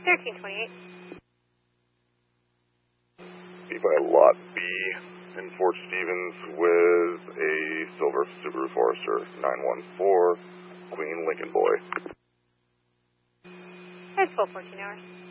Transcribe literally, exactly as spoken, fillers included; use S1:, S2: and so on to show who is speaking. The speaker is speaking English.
S1: thirteen twenty-eight.
S2: Be by lot B in Fort Stevens with a silver Subaru Forester, nine one four, Queen Lincoln Boy.
S1: That's full fourteen hours.